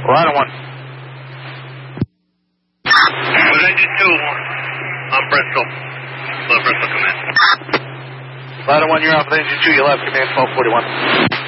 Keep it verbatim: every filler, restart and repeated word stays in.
Ladder one. With engine two on Bristol. Let Bristol come in. Ladder one, you're off with engine two, you left, command twelve forty-one.